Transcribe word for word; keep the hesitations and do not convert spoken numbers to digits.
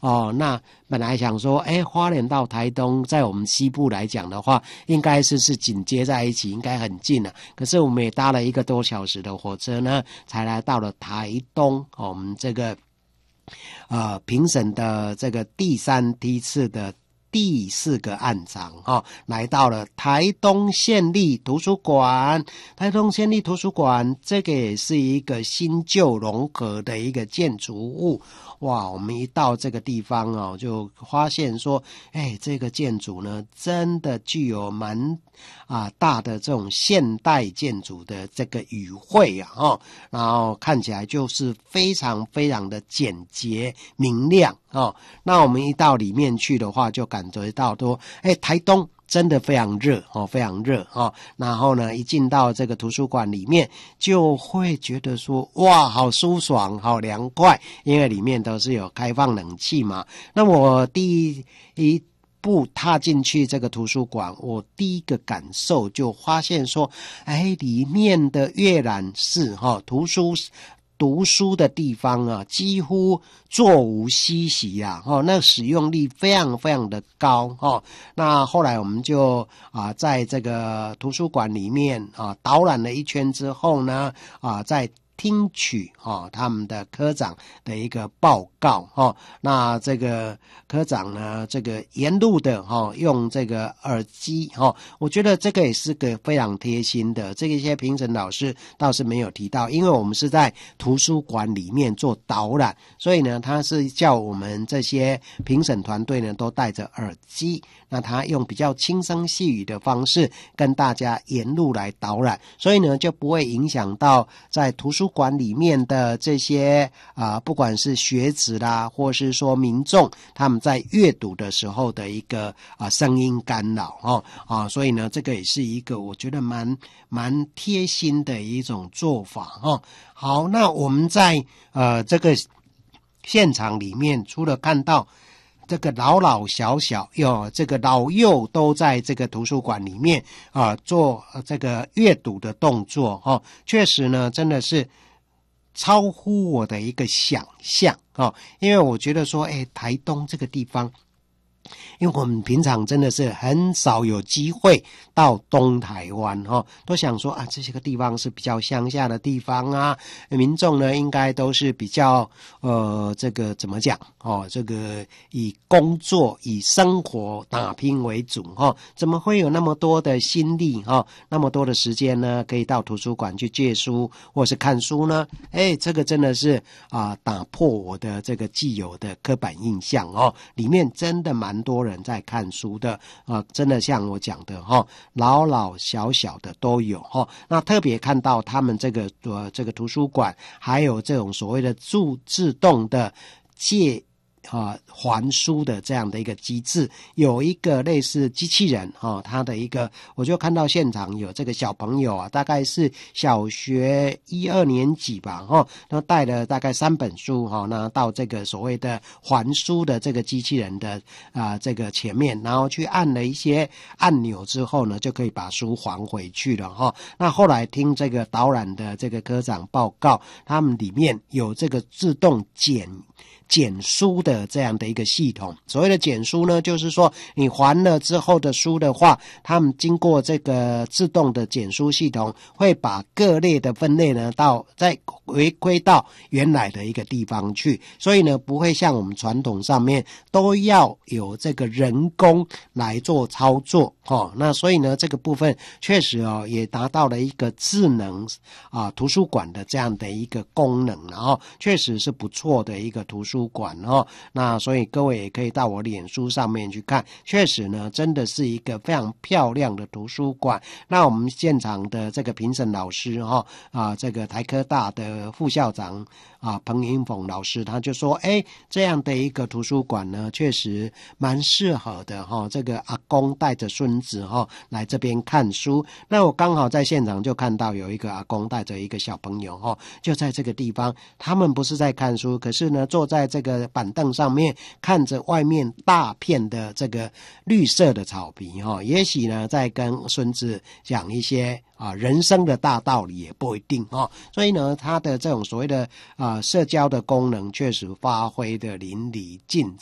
哦。那本来想说，哎，花莲到台东，在我们西部来讲的话，应该是是紧接在一起，应该很近了。可是我们也搭了一个多小时的火车呢，才来到了台东。哦、我们这个呃评审的这个第三梯次的第四个案场哈、哦，来到了台东县立图书馆。台东县立图书馆这个也是一个新旧融合的一个建筑物。哇，我们一到这个地方哦，就发现说，哎，这个建筑呢，真的具有蛮啊大的这种现代建筑的这个语汇啊，哦，然后看起来就是非常非常的简洁明亮哦。那我们一到里面去的话，就感觉到说，哎，台东真的非常热哦，非常热哦。然后呢，一进到这个图书馆里面，就会觉得说，哇，好舒爽，好凉快，因为里面都是有开放冷气嘛。那我第一步踏进去这个图书馆，我第一个感受就发现说，哎，里面的阅览室哈、哦，图书。读书的地方啊，几乎座无虚席啊，哦，那使用率非常非常的高哦。那后来我们就啊，在这个图书馆里面啊导览了一圈之后呢，啊，在听取哦他们的科长的一个报告哦。那这个科长呢，这个沿路的哦用这个耳机哦，我觉得这个也是个非常贴心的。这个一些评审老师倒是没有提到，因为我们是在图书馆里面做导览，所以呢，他是叫我们这些评审团队呢都戴着耳机，那他用比较轻声细语的方式跟大家沿路来导览，所以呢就不会影响到在图书馆里面的这些啊、呃，不管是学子啦，或是说民众他们在阅读的时候的一个啊、呃、声音干扰哦啊，所以呢，这个也是一个我觉得蛮蛮贴心的一种做法哦。好，那我们在呃这个现场里面，除了看到这个老老小小有这个老幼都在这个图书馆里面啊、呃、做这个阅读的动作哦，确实呢真的是超乎我的一个想象哦，因为我觉得说，哎，台东这个地方。因为我们平常真的是很少有机会到东台湾哦，都想说啊，这些个地方是比较乡下的地方啊，民众呢应该都是比较呃这个怎么讲哦，这个以工作以生活打拼为主哦，怎么会有那么多的心力哦，那么多的时间呢，可以到图书馆去借书或是看书呢？哎，这个真的是啊、呃，打破我的这个既有的刻板印象哦，里面真的蛮多人在看书的啊、呃，真的像我讲的哈、哦，老老小小的都有哈、哦。那特别看到他们这个呃这个图书馆，还有这种所谓的自自动的借。啊，还书的这样的一个机制，有一个类似机器人哈，它的一个，我就看到现场有这个小朋友啊，大概是小学一二年级吧哈，那带了大概三本书哈，那到这个所谓的还书的这个机器人的啊、呃、这个前面，然后去按了一些按钮之后呢，就可以把书还回去了哈。那后来听这个导览的这个科长报告，他们里面有这个自动检。检书的这样的一个系统，所谓的检书呢，就是说你还了之后的书的话，他们经过这个自动的检书系统，会把各类的分类呢，到再回归到原来的一个地方去，所以呢，不会像我们传统上面都要有这个人工来做操作哦。那所以呢，这个部分确实哦，也达到了一个智能啊图书馆的这样的一个功能，然后确实是不错的一个图书。书馆哦，那所以各位也可以到我脸书上面去看，确实呢，真的是一个非常漂亮的图书馆。那我们现场的这个评审老师哈、哦、啊，这个台科大的副校长啊彭云凤老师，他就说，哎，这样的一个图书馆呢，确实蛮适合的哈、哦。这个阿公带着孙子哈、哦、来这边看书，那我刚好在现场就看到有一个阿公带着一个小朋友哈、哦，就在这个地方，他们不是在看书，可是呢，坐在在这个板凳上面看着外面大片的这个绿色的草皮哈、哦，也许呢在跟孙子讲一些啊人生的大道理也不一定哦，所以呢他的这种所谓的啊社交的功能确实发挥的淋漓尽致。